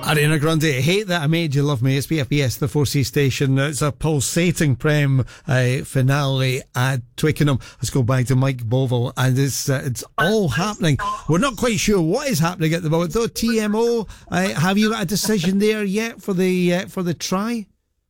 Ariana Grande, Hate That I Made You Love Me. It's BFBS, the 4C station. It's a pulsating Prem finale at Twickenham. Let's go back to Mike Bovell, and it's all happening. We're not quite sure what is happening at the moment, though. TMO, have you got a decision there yet for the try?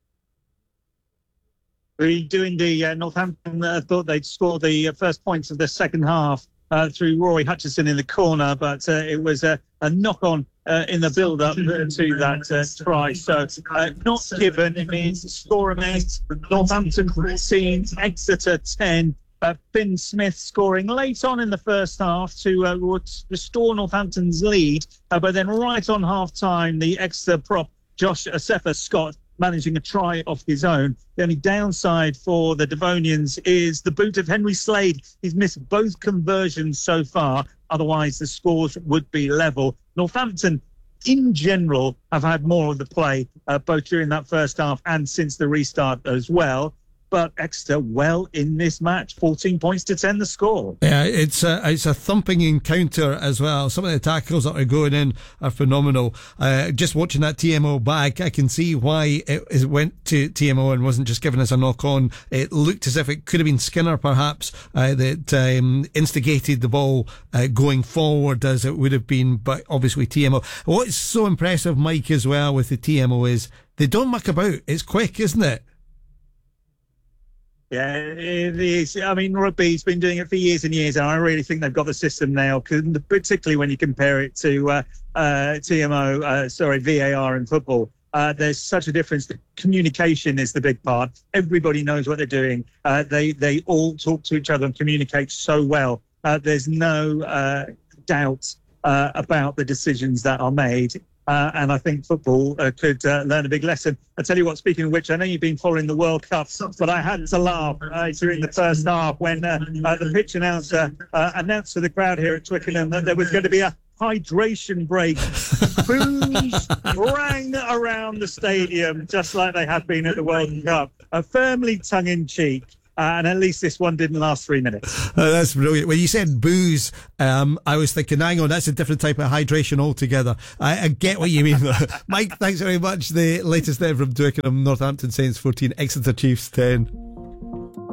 Doing the Northampton thought they'd score the first points of the second half through Rory Hutchison in the corner, but it was a knock-on in the build-up to that try. So not given. It means score remains Northampton 14, Exeter 10. Finn Smith scoring late on in the first half to restore Northampton's lead, but then right on half-time, the Exeter prop Josh Asefa Scott managing a try of his own. The only downside for the Devonians is the boot of Henry Slade. He's missed both conversions so far. Otherwise, the scores would be level. Northampton, in general, have had more of the play, both during that first half and since the restart as well. But Exeter well in this match, 14 points to 10 the score. Yeah, it's a thumping encounter as well. Some of the tackles that are going in are phenomenal. Just watching that TMO back, I can see why it went to TMO and wasn't just giving us a knock on. It looked as if it could have been Skinner perhaps that instigated the ball going forward as it would have been, but obviously TMO. What's so impressive, Mike, as well with the TMO is they don't muck about. It's quick, isn't it? Yeah, it is. I mean, rugby's been doing it for years and years, and I really think they've got the system now, particularly when you compare it to VAR in football. There's such a difference. Communication is the big part. Everybody knows what they're doing. They all talk to each other and communicate so well. There's no doubt about the decisions that are made. And I think football could learn a big lesson. I tell you what, speaking of which, I know you've been following the World Cup, but I had to laugh during the first half when the pitch announcer announced to the crowd here at Twickenham that there was going to be a hydration break. Boos rang around the stadium, just like they have been at the World Cup. Firmly tongue-in-cheek. And at least this one didn't last 3 minutes. That's brilliant. When you said booze, I was thinking, hang on, that's a different type of hydration altogether. I get what you mean, though. Mike, thanks very much. The latest there from Twickenham, Northampton Saints 14, Exeter Chiefs 10.